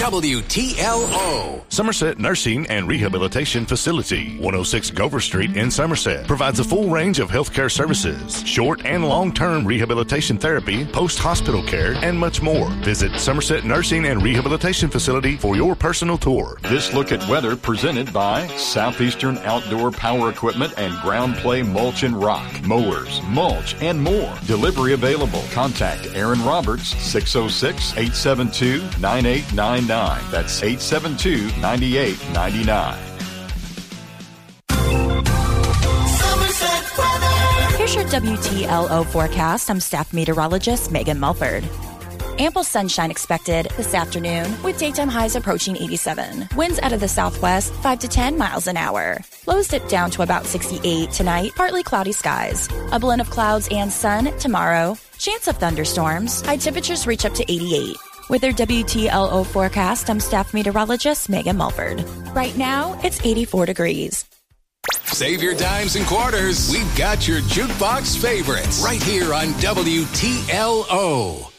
WTLO. Somerset Nursing and Rehabilitation Facility, 106 Gover Street in Somerset, provides a full range of healthcare services, short and long-term rehabilitation therapy, post-hospital care, and much more. Visit Somerset Nursing and Rehabilitation Facility for your personal tour. This look at weather presented by Southeastern Outdoor Power Equipment and Ground Play Mulch and Rock, mowers, mulch, and more. Delivery available. Contact Aaron Roberts, 606-872-9899. That's 872-9899. Here's your WTLO forecast. I'm staff meteorologist Megan Mulford. Ample sunshine expected this afternoon with daytime highs approaching 87. Winds out of the southwest 5 to 10 miles an hour. Lows dip down to about 68 tonight. Partly cloudy skies. A blend of clouds and sun tomorrow. Chance of thunderstorms. High temperatures reach up to 88. With their WTLO forecast, I'm staff meteorologist Megan Mulford. Right now, it's 84 degrees. Save your dimes and quarters. We've got your jukebox favorites right here on WTLO.